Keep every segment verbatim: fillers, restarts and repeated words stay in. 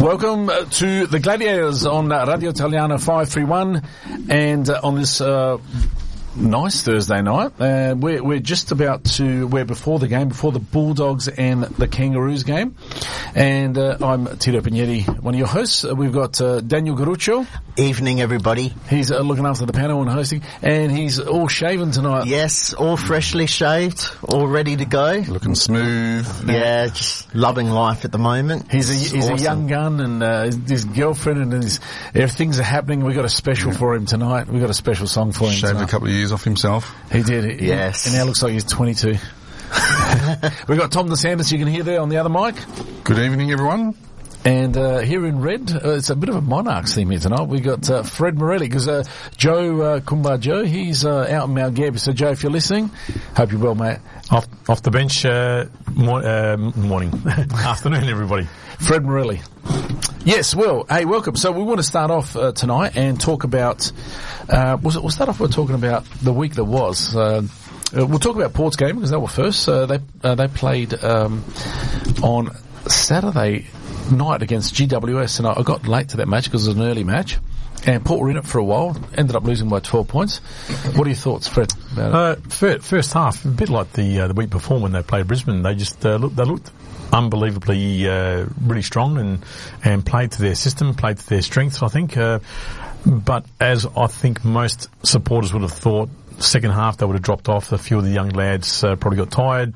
Welcome to the Gladiators on Radio Italiana five three one, and uh, on this uh, nice Thursday night, uh, we're, we're just about to, we're before the game, before the Bulldogs and the Kangaroos game, and uh, I'm Tito Pignetti, one of your hosts. Uh, we've got uh, Daniel Garuccio. Evening, everybody. He's uh, looking after the panel and hosting, and he's all shaven tonight. Yes, all freshly shaved, all ready to go. Looking smooth. Yeah, just loving life at the moment. He's a, he's awesome. a young gun, and uh, his, his girlfriend and his, if things are happening. We've got a special yeah. for him tonight. We've got a special song for him Shaved tonight. a couple of years off himself. He did. Yes. And now looks like he's twenty-two. We've got Tom DeSantis, you can hear there on the other mic. Good evening, everyone. And uh, here in red, uh, it's a bit of a Monarchs theme here tonight. We've got uh, Fred Morelli, because uh, Joe uh, Kumba Joe, he's uh, out in Mount Gabby. So, Joe, if you're listening, hope you're well, mate. Off, off the bench, uh, mor- uh, morning, afternoon, everybody. Fred Morelli. Yes, well, hey, welcome. So we want to start off uh, tonight and talk about, uh, was it, we'll start off by talking about the week that was. Uh, uh, we'll talk about Port's game, because they were first. Uh, they uh, they played um, on Saturday night against G W S, and I, I got late to that match because it was an early match, and Port were in it for a while, ended up losing by twelve points. What are your thoughts, Fred, about it? Uh, first half, a bit like the uh, the week before when they played Brisbane, they just uh, looked, they looked unbelievably uh, really strong and and played to their system, played to their strengths, I think. Uh, but as I think most supporters would have thought, second half they would have dropped off. A few of the young lads uh, probably got tired,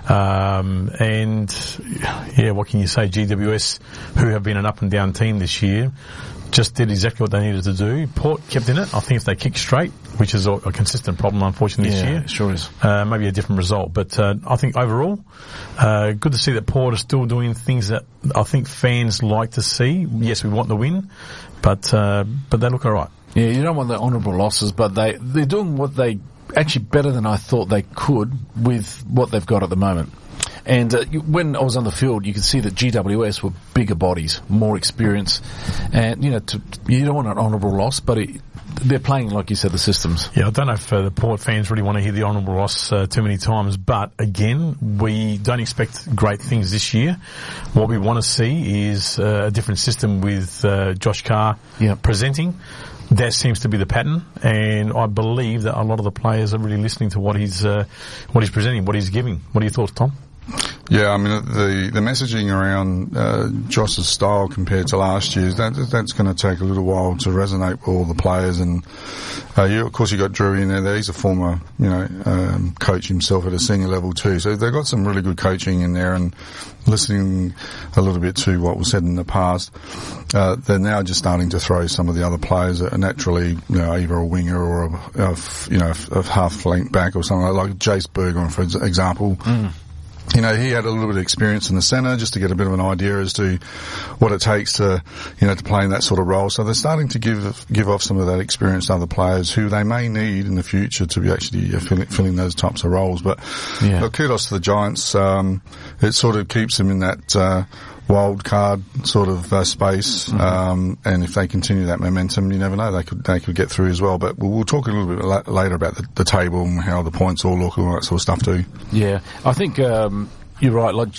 um, and yeah, what can you say? G W S, who have been an up and down team this year, just did exactly what they needed to do. Port kept in it. I think if they kicked straight, which is a, a consistent problem, unfortunately, yeah, this year, it sure is. Uh, maybe a different result. But uh, I think overall, uh, good to see that Port are still doing things that I think fans like to see. Yes, we want the win, but uh, but they look all right. Yeah, you don't want the honourable losses, but they, they're doing what they, actually better than I thought they could with what they've got at the moment. And uh, you, when I was on the field, you could see that G W S were bigger bodies, more experience, and, you know, to, you don't want an honourable loss, but it, they're playing, like you said, the systems. Yeah, I don't know if uh, the Port fans really want to hear the honourable loss uh, too many times, but again, we don't expect great things this year. What we want to see is uh, a different system with uh, Josh Carr yep. presenting. That seems to be the pattern, and I believe that a lot of the players are really listening to what he's uh, what he's presenting, what he's giving. What are your thoughts, Tom? Yeah, I mean, the the messaging around uh, Josh's style compared to last year's, that that's going to take a little while to resonate with all the players. And uh, you, of course, you got Drew in there. He's a former, you know, um, coach himself at a senior level too. So they've got some really good coaching in there, and listening a little bit to what was said in the past. Uh, they're now just starting to throw some of the other players that are naturally, you know, either a winger or a, a you know, a half flank back or something like, like Jace Bergeron, for example. Mm. You know, he had a little bit of experience in the centre just to get a bit of an idea as to what it takes to, you know, to play in that sort of role. So they're starting to give give off some of that experience to other players who they may need in the future to be actually uh, filling, filling those types of roles. But yeah. look, kudos to the Giants. Um, it sort of keeps them in that uh, wild card sort of uh, space. Mm-hmm. Um, and if they continue that momentum, you never know, they could they could get through as well. But we'll, we'll talk a little bit la- later about the, the table and how the points all look and all that sort of stuff too. Yeah, I think um, you're right. Like,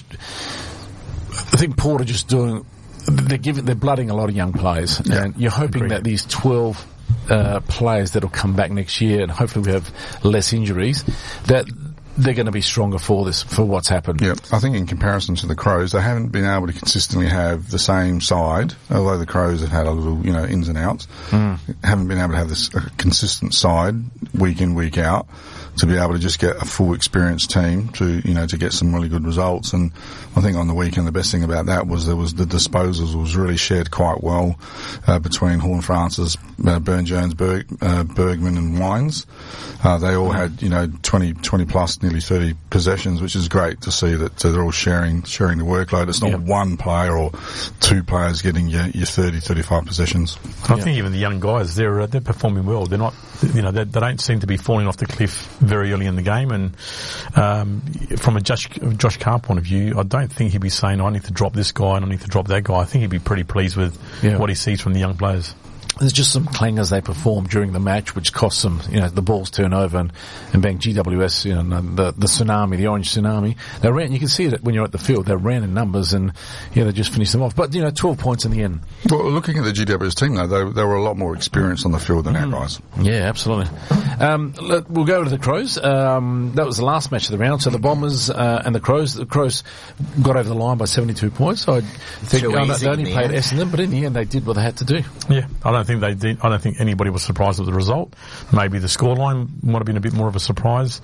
I think Port are just doing. They're giving. They're blooding a lot of young players, yeah. and you're hoping Agreed. that these twelve uh, players that'll come back next year, and hopefully we have less injuries, that they're going to be stronger for this, for what's happened. Yeah, I think in comparison to the Crows, they haven't been able to consistently have the same side, although the Crows have had a little, you know, ins and outs. Mm. Haven't been able to have this uh, consistent side week in, week out, to be able to just get a full experienced team to, you know, to get some really good results. And I think on the weekend, the best thing about that was there was the disposals was really shared quite well, uh, between Horne-Francis, uh, Burne-Jones, Berg, uh, Bergman and Wines. Uh, they all had, you know, twenty, twenty plus, nearly thirty possessions, which is great to see that uh, they're all sharing, sharing the workload. It's not yep. one player or two players getting your, your thirty, thirty-five possessions. I yep. think even the young guys, they're, uh, they're performing well. They're not, you know, they, they don't seem to be falling off the cliff very early in the game. And, um, from a Josh, Josh Carr point of view, I don't think he'd be saying, I need to drop this guy and I need to drop that guy. I think he'd be pretty pleased with yeah. what he sees from the young players. there's just some clangers they performed during the match, which cost them, you know, the balls turn over and, and bang, G W S, you know, the, the tsunami, the orange tsunami. They ran, you can see it when you're at the field, they ran in numbers and, yeah, they just finished them off. But, you know, twelve points in the end. Well, looking at the G W S team, though, they, they were a lot more experienced on the field than mm. our guys. Yeah, absolutely. Um, let, we'll go to the Crows. Um, that was the last match of the round. So the Bombers uh, and the Crows, the Crows got over the line by seventy-two points. I think oh, they only played the Essendon, but in the end they did what they had to do. Yeah, I don't think they did. I don't think anybody was surprised with the result. Maybe the scoreline might have been a bit more of a surprise.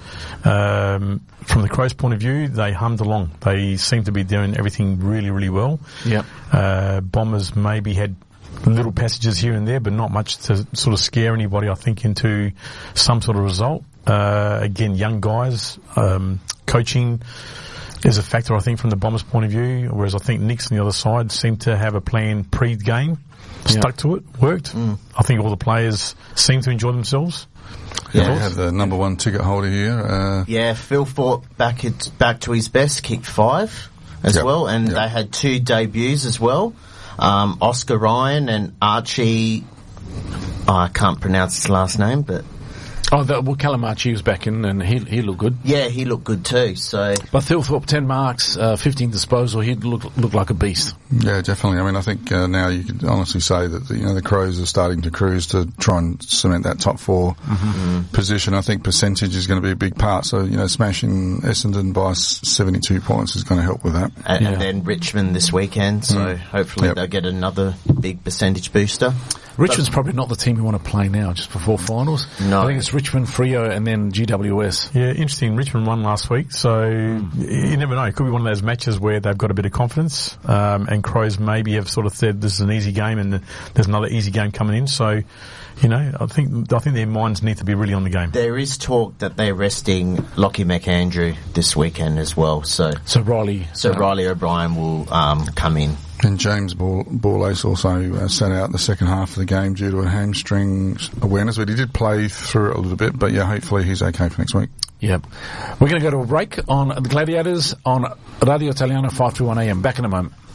Um, from the Crows' point of view, they hummed along. They seemed to be doing everything really, really well. Yeah. Uh, Bombers maybe had little passages here and there, but not much to sort of scare anybody, I think, into some sort of result. Uh, again, young guys, um, coaching is a factor, I think, from the Bombers' point of view, whereas I think Nick's on the other side seemed to have a plan pre-game, stuck yeah. to it, worked. Mm. I think all the players seem to enjoy themselves. Yeah, we have the number one ticket holder here. Uh, yeah, Phil Fort back it, back to his best, kicked five as yep. well, and yep. they had two debuts as well. Um, Oscar Ryan and Archie, oh, I can't pronounce his last name, but... Oh, the, well, Callum Archie was back in, and he he looked good. Yeah, he looked good too. So, but Thilthorpe, ten marks, uh, fifteen disposal. He looked looked like a beast. Yeah, definitely. I mean, I think uh, now you can honestly say that the, you know the Crows are starting to cruise to try and cement that top four mm-hmm. position. I think percentage is going to be a big part. So you know, smashing Essendon by seventy-two points is going to help with that. And, yeah. and then Richmond this weekend. So mm. hopefully yep. they'll get another big percentage booster. Richmond's but, probably not the team you want to play now, just before finals. No. I think it's Richmond, Freo, and then G W S. Yeah, interesting. Richmond won last week, so mm. you never know. It could be one of those matches where they've got a bit of confidence, um, and Crows maybe have sort of said this is an easy game, and there's another easy game coming in. So, you know, I think I think their minds need to be really on the game. There is talk that they're resting Lockie McAndrew this weekend as well. So, so Riley, so uh, Riley O'Brien will um, come in. And James Ball, Ball-Ace also uh, sat out the second half of the game due to a hamstring awareness, but he did play through it a little bit. But yeah, hopefully he's okay for next week. Yep. We're going to go to a break on the Gladiators on Radio Italiano five two one A M. Back in a moment.